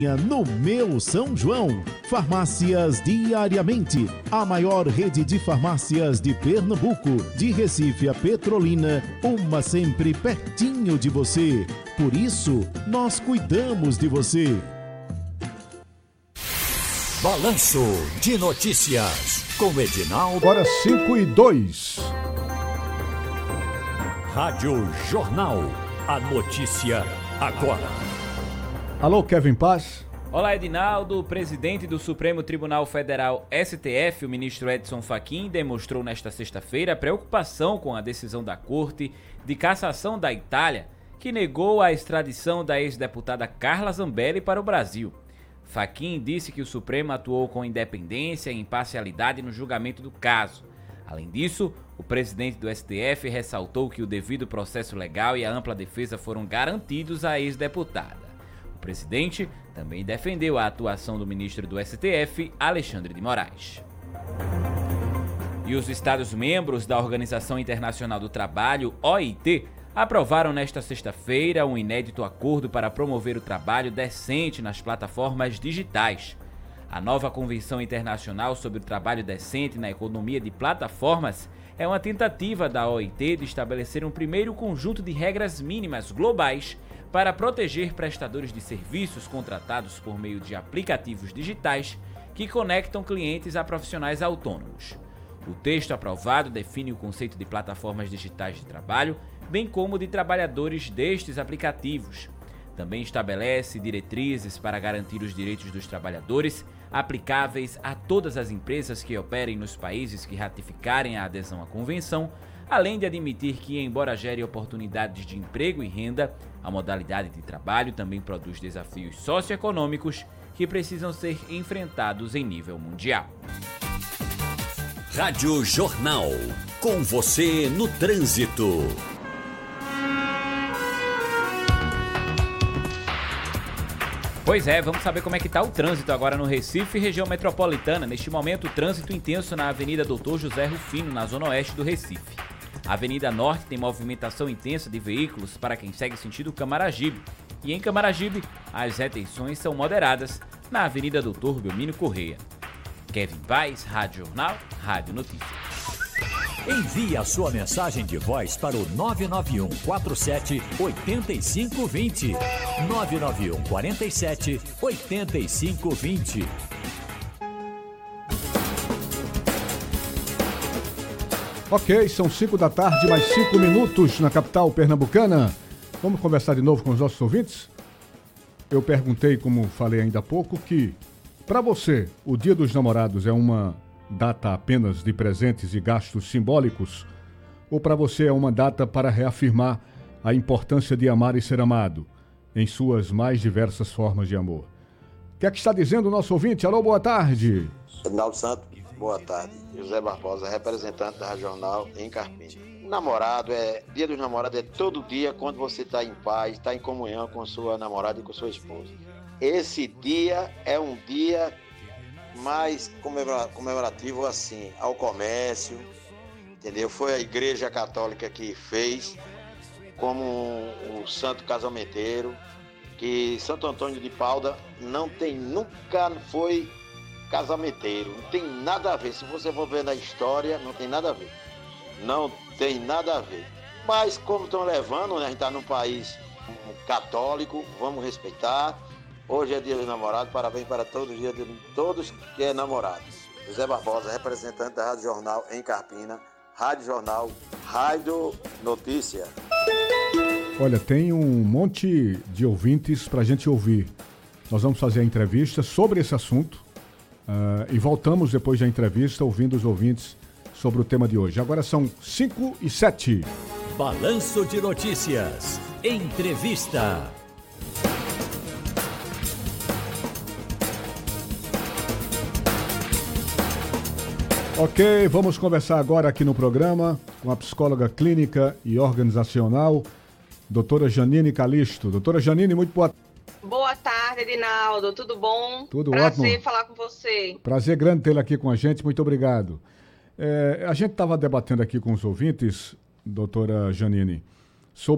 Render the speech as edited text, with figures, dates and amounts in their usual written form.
No meu São João, Farmácias Diariamente, a maior rede de farmácias de Pernambuco, de Recife a Petrolina, uma sempre pertinho de você. Por isso, nós cuidamos de você. Balanço de Notícias, com Edinaldo. Agora 5:02. Rádio Jornal, a notícia agora. Alô, Kevin Paz. Olá, Edinaldo. O presidente do Supremo Tribunal Federal, STF, o ministro Edson Fachin, demonstrou nesta sexta-feira preocupação com a decisão da Corte de Cassação da Itália, que negou a extradição da ex-deputada Carla Zambelli para o Brasil. Fachin disse que o Supremo atuou com independência e imparcialidade no julgamento do caso. Além disso, o presidente do STF ressaltou que o devido processo legal e a ampla defesa foram garantidos à ex-deputada. O presidente também defendeu a atuação do ministro do STF, Alexandre de Moraes. E os Estados-membros da Organização Internacional do Trabalho, OIT, aprovaram nesta sexta-feira um inédito acordo para promover o trabalho decente nas plataformas digitais. A nova Convenção Internacional sobre o Trabalho Decente na Economia de Plataformas é uma tentativa da OIT de estabelecer um primeiro conjunto de regras mínimas globais para proteger prestadores de serviços contratados por meio de aplicativos digitais que conectam clientes a profissionais autônomos. O texto aprovado define o conceito de plataformas digitais de trabalho, bem como de trabalhadores destes aplicativos. Também estabelece diretrizes para garantir os direitos dos trabalhadores, aplicáveis a todas as empresas que operem nos países que ratificarem a adesão à convenção, além de admitir que, embora gere oportunidades de emprego e renda, a modalidade de trabalho também produz desafios socioeconômicos que precisam ser enfrentados em nível mundial. Rádio Jornal, com você no trânsito. Pois é, vamos saber como é que está o trânsito agora no Recife e região metropolitana. Neste momento, o trânsito intenso na Avenida Doutor José Rufino, na zona oeste do Recife. A Avenida Norte tem movimentação intensa de veículos para quem segue sentido Camaragibe. E em Camaragibe, as retenções são moderadas na Avenida Doutor Belmino Correia. Kevin Paz, Rádio Jornal, Rádio Notícias. Envie a sua mensagem de voz para o 991 47 8520. 991 47 8520. Ok, são 5 da tarde, mais 5 minutos na capital pernambucana. Vamos conversar de novo com os nossos ouvintes? Eu perguntei, como falei ainda há pouco, que para você o Dia dos Namorados é uma data apenas de presentes e gastos simbólicos? Ou para você é uma data para reafirmar a importância de amar e ser amado em suas mais diversas formas de amor? O que é que está dizendo o nosso ouvinte? Alô, boa tarde. Edinaldo Santos, boa tarde. José Barbosa, representante da Rádio Jornal em Carpina. Dia dos Namorados é todo dia quando você está em paz, está em comunhão com sua namorada e com sua esposa. Esse dia é um dia mais comemorativo assim, ao comércio, entendeu? Foi a Igreja Católica que fez, como o Santo Casamenteiro, que Santo Antônio de Pauda nunca foi casamenteiro, não tem nada a ver. Se você for ver na história, não tem nada a ver. Não tem nada a ver. Mas como estão levando, né? A gente está num país católico, vamos respeitar. Hoje é Dia dos Namorados, parabéns para todos que é namorado. José Barbosa, representante da Rádio Jornal em Carpina. Rádio Jornal, Rádio Notícia. Olha, tem um monte de ouvintes para a gente ouvir. Nós vamos fazer a entrevista sobre esse assunto e voltamos depois da entrevista ouvindo os ouvintes sobre o tema de hoje. Agora são 5:07. Balanço de Notícias. Entrevista. Ok, vamos conversar agora aqui no programa com a psicóloga clínica e organizacional, doutora Janine Calisto. Doutora Janine, muito boa tarde. Boa tarde, Edinaldo. Tudo bom? Tudo Prazer ótimo. Prazer falar com você. Prazer grande tê-la aqui com a gente. Muito obrigado. A gente estava debatendo aqui com os ouvintes, doutora Janine,